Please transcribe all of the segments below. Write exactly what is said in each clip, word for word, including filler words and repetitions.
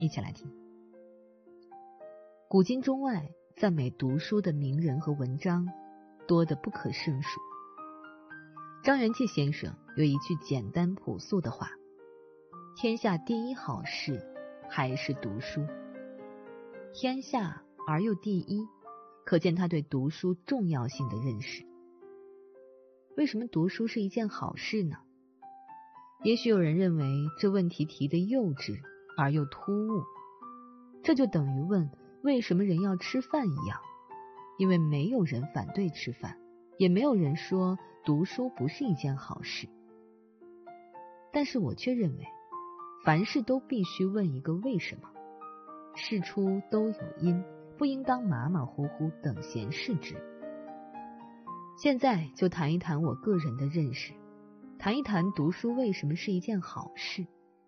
一起来听。古今中外赞美读书的名人和文章多得不可胜数。张元济先生有一句简单朴素的话：天下第一好事还是读书。天下而又第一，可见他对读书重要性的认识。为什么读书是一件好事呢？也许有人认为这问题提得幼稚而又突兀，这就等于问为什么人要吃饭一样，因为没有人反对吃饭，也没有人说读书不是一件好事。但是我却认为，凡事都必须问一个为什么，事出都有因，不应当马马虎虎等闲视之。现在就谈一谈我个人的认识，谈一谈读书为什么是一件好事。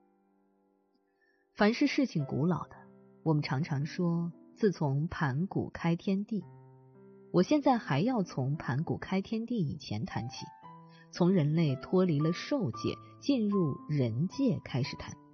凡是事情古老的，我们常常说自从盘古开天地，我现在还要从盘古开天地以前谈起，从人类脱离了兽界进入人界开始谈。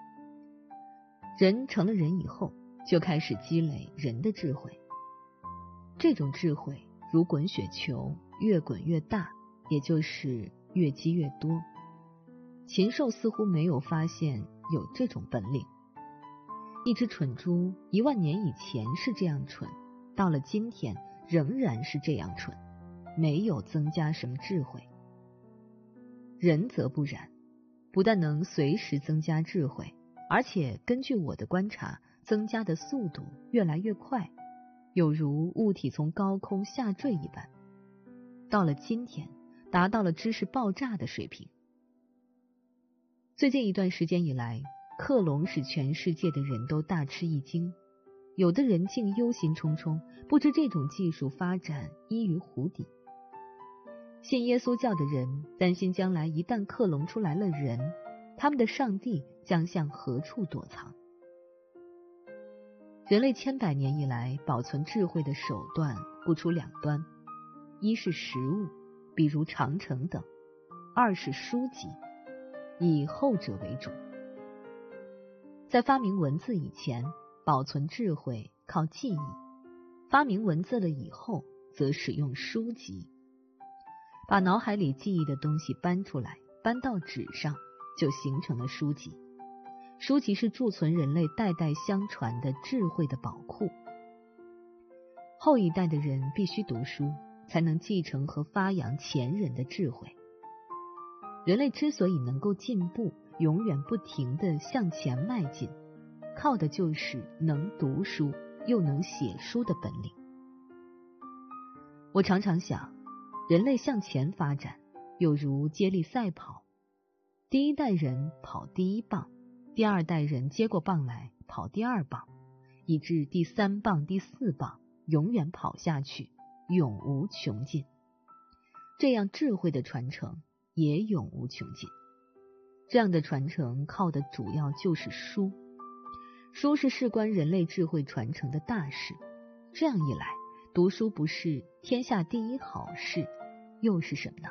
人成了人以后，就开始积累人的智慧，这种智慧如滚雪球，越滚越大，也就是越积越多。禽兽似乎没有发现有这种本领。一只蠢猪一万年以前是这样蠢，到了今天仍然是这样蠢，没有增加什么智慧。人则不然，不但能随时增加智慧，而且根据我的观察，增加的速度越来越快，有如物体从高空下坠一般。到了今天，达到了知识爆炸的水平。最近一段时间以来，克隆使全世界的人都大吃一惊，有的人竟忧心忡忡，不知这种技术发展依于湖底。信耶稣教的人担心将来一旦克隆出来了人，他们的上帝将向何处躲藏。人类千百年以来保存智慧的手段不出两端，一是实物，比如长城等；二是书籍，以后者为主。在发明文字以前，保存智慧靠记忆；发明文字了以后，则使用书籍。把脑海里记忆的东西搬出来，搬到纸上，就形成了书籍。书籍是贮存人类代代相传的智慧的宝库。后一代的人必须读书，才能继承和发扬前人的智慧。人类之所以能够进步，永远不停地向前迈进，靠的就是能读书又能写书的本领。我常常想，人类向前发展，有如接力赛跑，第一代人跑第一棒，第二代人接过棒来跑第二棒，以至第三棒、第四棒永远跑下去，永无穷尽。这样智慧的传承也永无穷尽。这样的传承靠的主要就是书。书是事关人类智慧传承的大事。这样一来，读书不是天下第一好事，又是什么呢？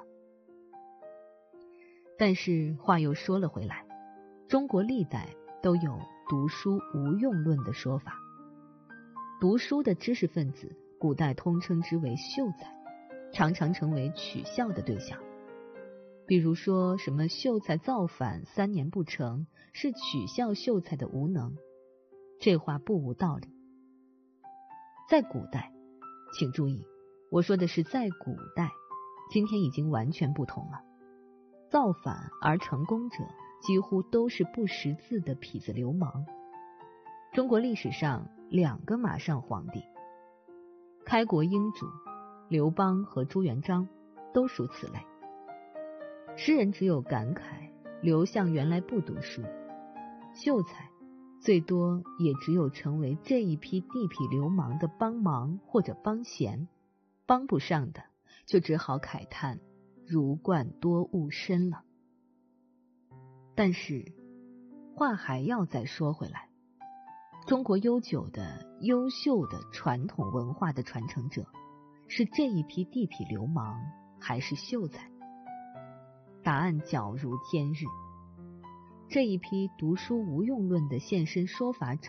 但是话又说了回来，中国历代都有读书无用论的说法。读书的知识分子，古代通称之为秀才，常常成为取笑的对象。比如说什么秀才造反三年不成，是取笑秀才的无能，这话不无道理。在古代，请注意，我说的是在古代，今天已经完全不同了。造反而成功者几乎都是不识字的痞子流氓。中国历史上两个马上皇帝，开国英主刘邦和朱元璋都属此类。诗人只有感慨刘向原来不读书，秀才最多也只有成为这一批地痞流氓的帮忙或者帮闲，帮不上的就只好慨叹儒冠多务深了。但是话还要再说回来，中国悠久的优秀的传统文化的传承者，是这一批地痞流氓还是秀才？答案皎如天日。 这一批读书无用论的现身说法者